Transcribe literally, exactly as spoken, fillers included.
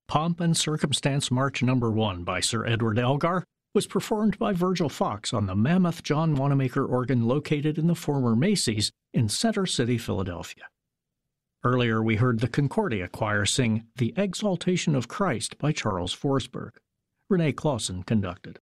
Pomp and Circumstance March Number One by Sir Edward Elgar was performed by Virgil Fox on the mammoth John Wanamaker organ located in the former Macy's in Center City, Philadelphia. Earlier we heard the Concordia Choir sing The Exaltation of Christ by Charles Forsberg. Renee Clausen conducted.